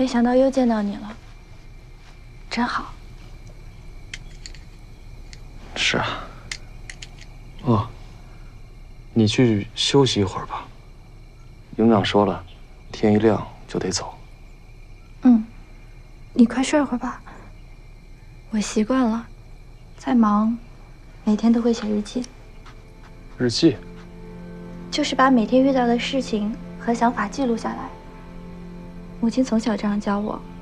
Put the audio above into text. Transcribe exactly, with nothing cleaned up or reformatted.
没想到又见到你了，真好。 是啊。哦，你去休息一会儿吧。营长说了，天一亮就得走。 嗯，你快睡会儿吧。我习惯了，再忙，每天都会写日记。 日记？ 就是把每天遇到的事情和想法记录下来。母亲从小这样教我。